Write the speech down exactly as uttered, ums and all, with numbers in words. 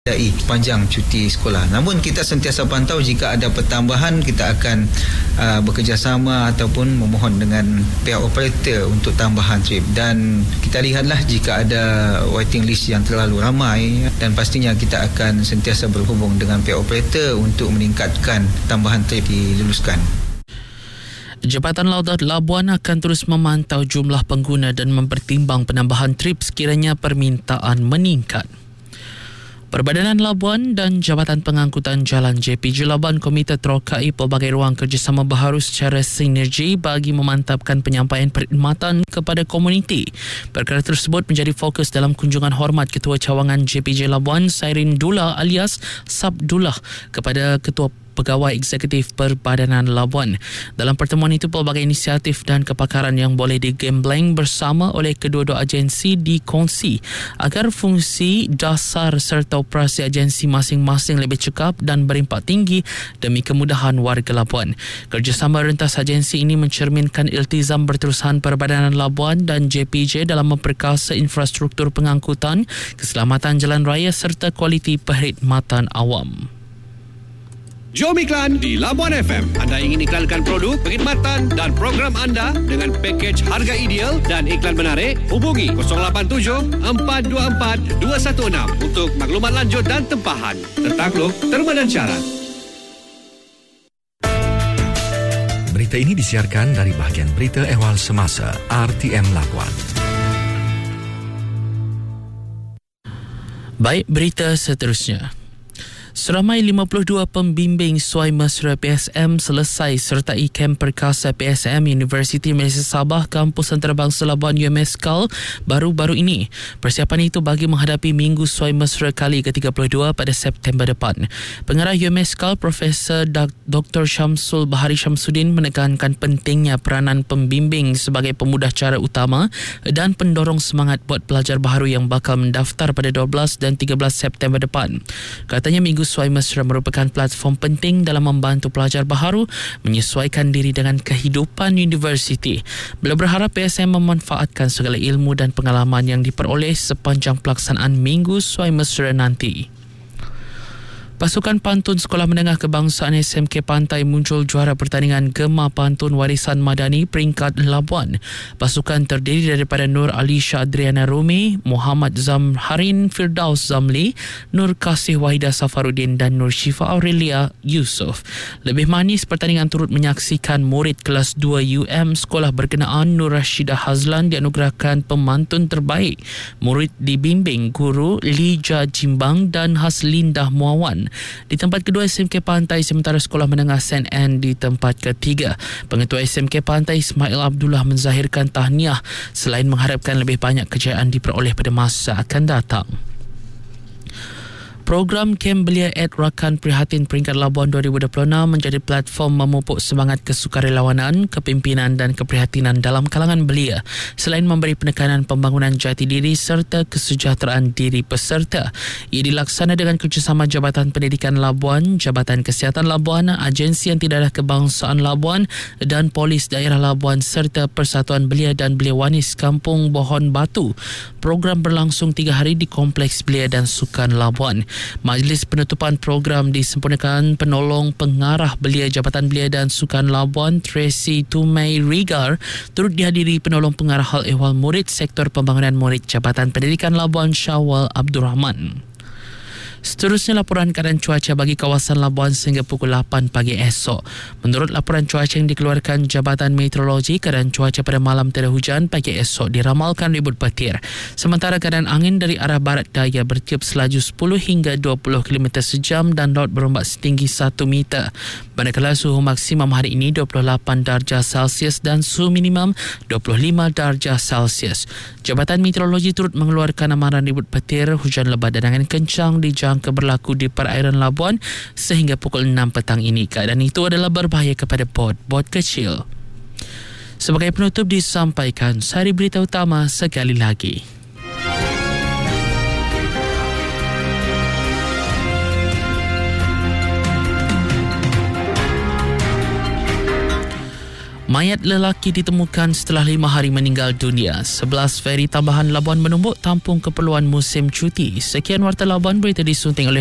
panjang cuti sekolah. Namun kita sentiasa pantau jika ada pertambahan, kita akan uh, bekerjasama ataupun memohon dengan pihak operator untuk tambahan trip, dan kita lihatlah jika ada waiting list yang terlalu ramai, dan pastinya kita akan sentiasa berhubung dengan pihak operator untuk meningkatkan tambahan trip diluluskan. Jabatan Laudat Labuan akan terus memantau jumlah pengguna dan mempertimbang penambahan trip sekiranya permintaan meningkat. Perbadanan Labuan dan Jabatan Pengangkutan Jalan J P J Labuan Komite terokai pelbagai ruang kerjasama baharu secara sinergi bagi memantapkan penyampaian perkhidmatan kepada komuniti. Perkara tersebut menjadi fokus dalam kunjungan hormat Ketua Cawangan J P J Labuan Sairin Dullah alias Sabdullah kepada Ketua Pegawai Eksekutif Perbadanan Labuan. Dalam pertemuan itu, pelbagai inisiatif dan kepakaran yang boleh digembleng bersama oleh kedua-dua agensi dikongsi agar fungsi dasar serta operasi agensi masing-masing lebih cekap dan berimpak tinggi demi kemudahan warga Labuan. Kerjasama rentas agensi ini mencerminkan iltizam berterusan Perbadanan Labuan dan J P J dalam memperkasa infrastruktur pengangkutan, keselamatan jalan raya serta kualiti perkhidmatan awam. Jom iklan di Labuan F M. Anda ingin iklankan produk, perkhidmatan dan program anda dengan pakej harga ideal dan iklan menarik? Hubungi kosong lapan tujuh empat dua empat dua satu enam untuk maklumat lanjut dan tempahan. Tertakluk, terma dan syarat. Berita ini disiarkan dari bahagian Berita Ehwal Semasa R T M Labuan. Baik, berita seterusnya. Seramai lima puluh dua pembimbing suai mesra P S M selesai sertai kem perkasa P S M Universiti Malaysia Sabah Kampus Antarabangsa Labuan U M S K A L baru-baru ini. Persiapan itu bagi menghadapi Minggu Suai Mesra kali ke tiga puluh dua pada September depan. Pengarah U M S K A L Profesor Doktor Syamsul Bahari Syamsuddin menekankan pentingnya peranan pembimbing sebagai pemudah cara utama dan pendorong semangat buat pelajar baharu yang bakal mendaftar pada dua belas dan tiga belas September depan. Katanya Minggu Suai Mesra merupakan platform penting dalam membantu pelajar baharu menyesuaikan diri dengan kehidupan universiti. Beliau berharap P S M memanfaatkan segala ilmu dan pengalaman yang diperoleh sepanjang pelaksanaan Minggu Suai Mesra nanti. Pasukan Pantun Sekolah Menengah Kebangsaan S M K Pantai muncul juara pertandingan Gema Pantun Warisan Madani peringkat Labuan. Pasukan terdiri daripada Nur Alisha Adriana Rumi, Muhammad Zamharin Firdaus Zamli, Nur Kasih Wahida Safaruddin dan Nur Syifa Aurelia Yusof. Lebih manis, pertandingan turut menyaksikan murid kelas dua U M sekolah berkenaan Nur Rashidah Hazlan dianugerahkan pemantun terbaik. Murid dibimbing guru Lija Jimbang dan Haslindah Muawan. Di tempat kedua S M K Pantai, sementara Sekolah Menengah Saint Anne di tempat ketiga. Pengetua S M K Pantai Ismail Abdullah menzahirkan tahniah selain mengharapkan lebih banyak kejayaan diperoleh pada masa akan datang. Program Kem Belia at Rakan Prihatin Peringkat Labuan dua ribu dua puluh enam menjadi platform memupuk semangat kesukarelawanan, kepimpinan dan keprihatinan dalam kalangan belia selain memberi penekanan pembangunan jati diri serta kesejahteraan diri peserta. Ia dilaksana dengan kerjasama Jabatan Pendidikan Labuan, Jabatan Kesihatan Labuan, Agensi Yang Tidak Kebangsaan Labuan dan Polis Daerah Labuan serta Persatuan Belia dan Belia Wanis Kampung Bohon Batu. Program berlangsung tiga hari di Kompleks Belia dan Sukan Labuan. Majlis penutupan program disempurnakan penolong pengarah belia Jabatan Belia dan Sukan Labuan Tracy Tumai Rigar, turut dihadiri penolong pengarah hal ehwal murid Sektor Pembangunan Murid Jabatan Pendidikan Labuan Syawal Abdul Rahman. Seterusnya, laporan keadaan cuaca bagi kawasan Labuan sehingga pukul lapan pagi esok. Menurut laporan cuaca yang dikeluarkan Jabatan Meteorologi, keadaan cuaca pada malam tiada hujan, pagi esok diramalkan ribut petir. Sementara keadaan angin dari arah barat daya bertiup selaju sepuluh hingga dua puluh kilometer sejam dan laut berombak setinggi satu meter. Manakala suhu maksimum hari ini dua puluh lapan darjah Celsius dan suhu minimum dua puluh lima darjah Celsius. Jabatan Meteorologi turut mengeluarkan amaran ribut petir, hujan lebat dan angin kencang dijangka berlaku di perairan Labuan sehingga pukul enam petang ini. Keadaan itu adalah berbahaya kepada bot-bot kecil. Sebagai penutup disampaikan sari berita utama sekali lagi. Mayat lelaki ditemukan setelah lima hari meninggal dunia. sebelas feri tambahan Labuan menumbuk tampung keperluan musim cuti. Sekian Warta Labuan, berita disunting oleh